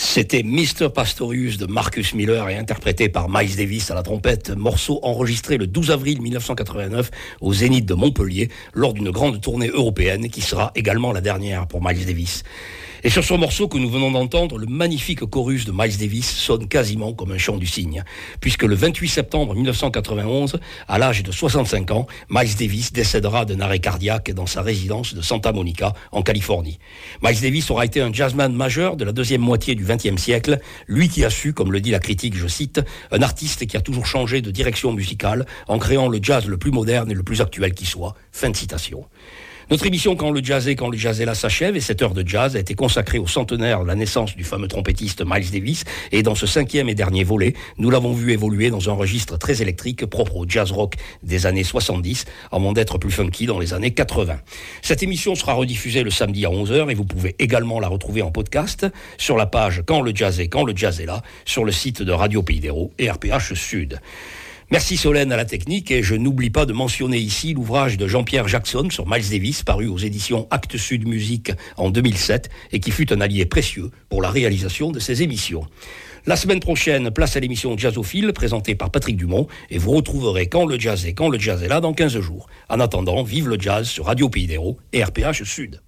C'était Mr. Pastorius de Marcus Miller et interprété par Miles Davis à la trompette, morceau enregistré le 12 avril 1989 au Zénith de Montpellier lors d'une grande tournée européenne qui sera également la dernière pour Miles Davis. Et sur ce morceau que nous venons d'entendre, le magnifique chorus de Miles Davis sonne quasiment comme un chant du cygne, puisque le 28 septembre 1991, à l'âge de 65 ans, Miles Davis décédera d'un arrêt cardiaque dans sa résidence de Santa Monica, en Californie. Miles Davis aura été un jazzman majeur de la deuxième moitié du XXe siècle, lui qui a su, comme le dit la critique, je cite, un artiste qui a toujours changé de direction musicale en créant le jazz le plus moderne et le plus actuel qui soit. Fin de citation. Notre émission Quand le jazz est là s'achève et cette heure de jazz a été consacrée au centenaire de la naissance du fameux trompettiste Miles Davis et dans ce 5e et dernier volet, nous l'avons vu évoluer dans un registre très électrique propre au jazz rock des années 70 avant d'être plus funky dans les années 80. Cette émission sera rediffusée le samedi à 11h et vous pouvez également la retrouver en podcast sur la page Quand le jazz est là sur le site de Radio Pays d'Hérault et RPH Sud. Merci Solène à la technique et je n'oublie pas de mentionner ici l'ouvrage de Jean-Pierre Jackson sur Miles Davis paru aux éditions Actes Sud Musique en 2007 et qui fut un allié précieux pour la réalisation de ces émissions. La semaine prochaine, place à l'émission Jazzophile présentée par Patrick Dumont et vous retrouverez Quand le jazz est là dans 15 jours. En attendant, vive le jazz sur Radio Pays d'Hérault et RPH Sud.